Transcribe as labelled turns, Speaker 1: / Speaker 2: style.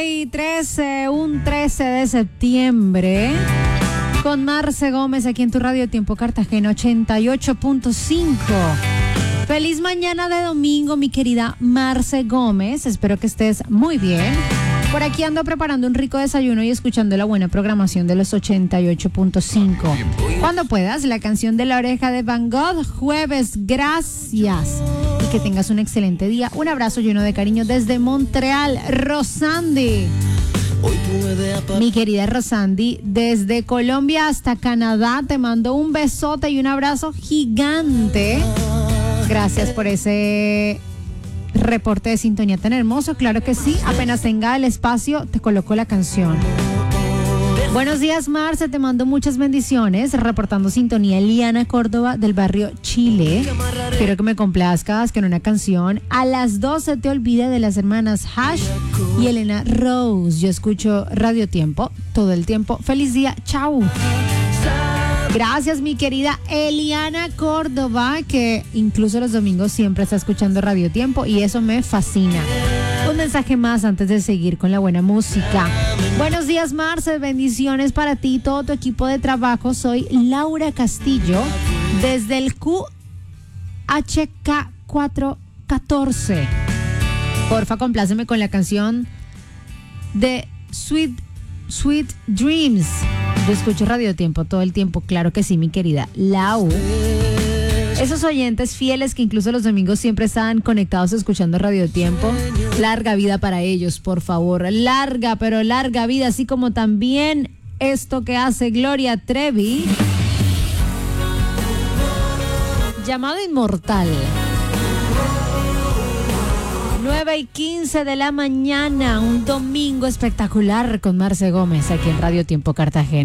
Speaker 1: Un 13 de septiembre con Marce Gómez aquí en tu Radio Tiempo Cartagena 88.5. Feliz mañana de domingo, mi querida Marce Gómez. Espero que estés muy bien. Por aquí ando preparando un rico desayuno y escuchando la buena programación de los 88.5. Cuando puedas, la canción de La Oreja de Van Gogh, Jueves. Gracias. Y que tengas un excelente día. Un abrazo lleno de cariño desde Montreal, Rosandi. Mi querida Rosandi, desde Colombia hasta Canadá, te mando un besote y un abrazo gigante. Gracias por ese reporte de sintonía tan hermoso. Claro que sí, apenas tenga el espacio, te coloco la canción. Buenos días, Marce, te mando muchas bendiciones. Reportando sintonía, Eliana Córdoba del barrio Chile. Quiero que me complazcas con una canción. A las 12 te olvide de las hermanas Hash y Elena Rose. Yo escucho Radio Tiempo todo el tiempo. Feliz día, chau. Gracias, mi querida Eliana Córdoba, que incluso los domingos siempre está escuchando Radio Tiempo y eso me fascina. Un mensaje más antes de seguir con la buena música. Buenos días, Marce, bendiciones para ti y todo tu equipo de trabajo. Soy Laura Castillo desde el QHK 414. Porfa, compláceme con la canción de Sweet Dreams. Yo escucho Radio Tiempo todo el tiempo, claro que sí, mi querida Lau. Esos oyentes fieles que incluso los domingos siempre están conectados escuchando Radio Tiempo, larga vida para ellos, por favor, larga, pero larga vida, así como también esto que hace Gloria Trevi, llamado Inmortal. 9:15 de la mañana, un domingo espectacular con Marce Gómez aquí en Radio Tiempo Cartagena.